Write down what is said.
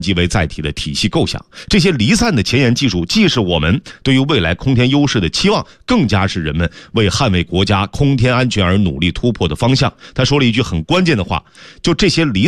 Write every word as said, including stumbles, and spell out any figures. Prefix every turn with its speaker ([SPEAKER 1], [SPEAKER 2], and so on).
[SPEAKER 1] 机为载体的体系构想。这些离散的前沿技术既是我们对于未来空天优势的期望，更加是人们为捍卫国家空天安全而努力突破的方向。他说了一句很关键的话，就这些离